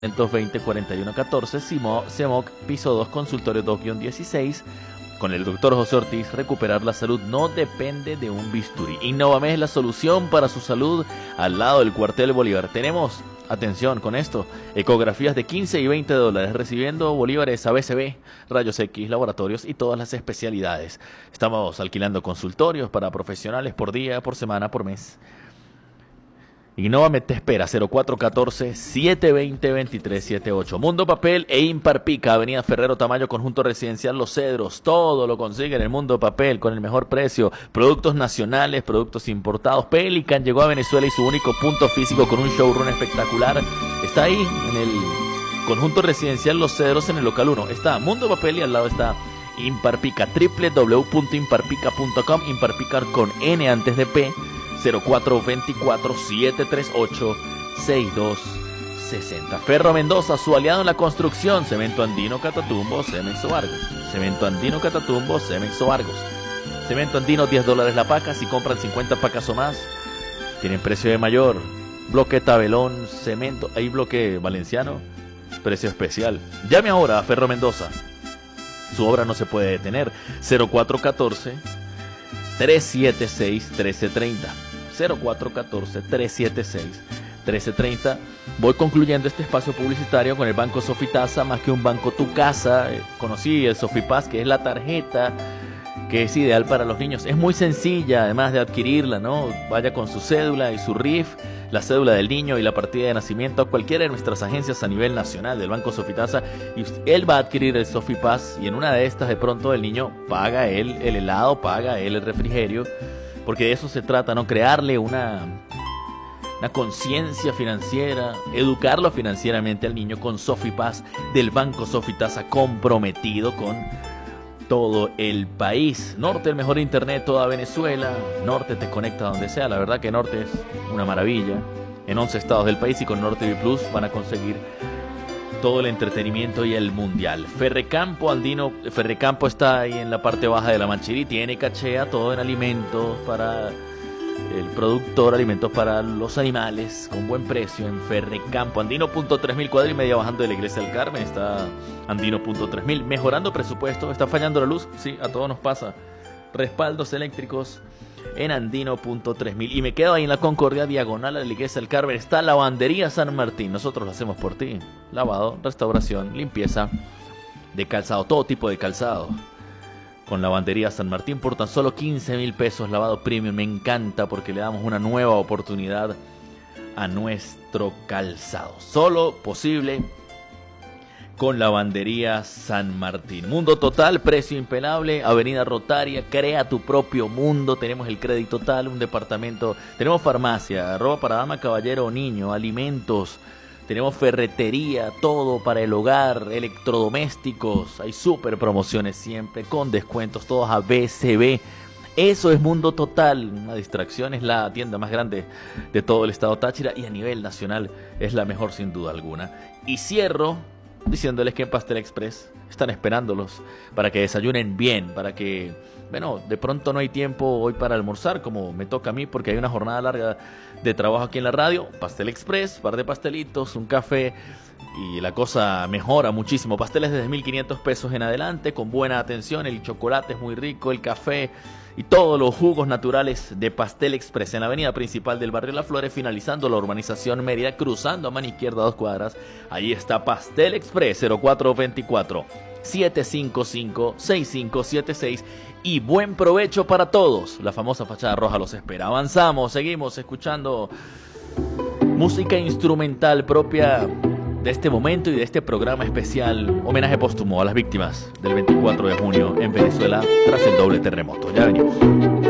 220-4114, CEMOC, piso 2, consultorio 2-16. Con el doctor José Ortiz, recuperar la salud no depende de un bisturí. Innovamed es la solución para su salud al lado del cuartel Bolívar. Tenemos, atención con esto, ecografías de 15 y 20 dólares, recibiendo bolívares ABCB, rayos X, laboratorios y todas las especialidades. Estamos alquilando consultorios para profesionales por día, por semana, por mes. Innovamed te espera, 0414-720-2378. Mundo Papel e Imparpica, Avenida Ferrero Tamayo, Conjunto Residencial Los Cedros. Todo lo consigue en el Mundo Papel con el mejor precio. Productos nacionales, productos importados. Pelican llegó a Venezuela y su único punto físico con un showroom espectacular está ahí en el Conjunto Residencial Los Cedros, en el local 1. Está Mundo Papel y al lado está Imparpica, www.imparpica.com. Imparpica con N antes de P. 0424-738-6260. Ferro Mendoza, su aliado en la construcción. Cemento Andino, Catatumbo, Cemex o Argos. Cemento Andino, Catatumbo, Cemex o Argos. Cemento Andino, $10 la paca. Si compran 50 pacas o más, tienen precio de mayor. Bloque Tabelón, cemento. Hay bloque valenciano, precio especial. Llame ahora a Ferro Mendoza. Su obra no se puede detener. 0414-376-1330. 0414-376-1330. Voy concluyendo este espacio publicitario con el Banco Sofitasa, más que un banco, tu casa. Conocí el Sofipaz, que es la tarjeta que es ideal para los niños. Es muy sencilla, además de adquirirla, ¿no? Vaya con su cédula y su RIF, la cédula del niño y la partida de nacimiento a cualquiera de nuestras agencias a nivel nacional del Banco Sofitasa, y él va a adquirir el Sofipaz, y en una de estas de pronto el niño paga él el helado, paga él el refrigerio, porque de eso se trata, ¿no? Crearle una conciencia financiera, educarlo financieramente al niño con Sofipaz del Banco Sofitasa, comprometido con todo el país. Norte, el mejor internet, toda Venezuela. Norte te conecta donde sea. La verdad que Norte es una maravilla. En 11 estados del país, y con Norte TV Plus van a conseguir todo el entretenimiento y el mundial. Ferrecampo Andino, Ferrecampo está ahí en la parte baja de la Manchirí, tiene cachea, todo en alimentos para el productor, alimentos para los animales, con buen precio en Ferrecampo. Andino.3000, cuadra y media bajando de la Iglesia del Carmen, está Andino.3000, mejorando presupuesto. ¿Está fallando la luz? Sí, a todos nos pasa. Respaldos eléctricos en Andino.3000. Y me quedo ahí en la Concordia, diagonal a la Iglesia del Carmen, está Lavandería San Martín. Nosotros lo hacemos por ti. Lavado, restauración, limpieza de calzado, todo tipo de calzado. Con Lavandería San Martín por tan solo 15,000 pesos, lavado premium. Me encanta porque le damos una nueva oportunidad a nuestro calzado. Solo posible con Lavandería San Martín. Mundo Total, precio impelable, Avenida Rotaria, crea tu propio mundo. Tenemos el Crédito Total, un departamento, tenemos farmacia, ropa para dama, caballero o niño, alimentos, tenemos ferretería, todo para el hogar, electrodomésticos. Hay súper promociones siempre, con descuentos, todos a BCB. Eso es Mundo Total. Una distracción, es la tienda más grande de todo el estado Táchira y a nivel nacional es la mejor sin duda alguna. Y cierro diciéndoles que en Pastel Express están esperándolos para que desayunen bien, para que, bueno, de pronto no hay tiempo hoy para almorzar como me toca a mí porque hay una jornada larga de trabajo aquí en la radio. Pastel Express, par de pastelitos, un café y la cosa mejora muchísimo. Pasteles desde 1,500 pesos en adelante, con buena atención. El chocolate es muy rico, el café y todos los jugos naturales de Pastel Express en la avenida principal del barrio Las Flores, finalizando la urbanización Mérida, cruzando a mano izquierda 2 cuadras. Ahí está Pastel Express, 0424-755-6576. Y buen provecho para todos. La famosa fachada roja los espera. Avanzamos, seguimos escuchando música instrumental propia de este momento y de este programa especial, homenaje póstumo a las víctimas del 24 de junio en Venezuela tras el doble terremoto. Ya venimos.